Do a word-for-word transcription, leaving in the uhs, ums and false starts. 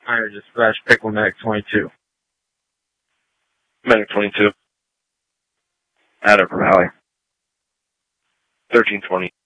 Fire dispatch, Pickle Medic twenty-two. Medic twenty-two. At Upper Valley. thirteen twenty.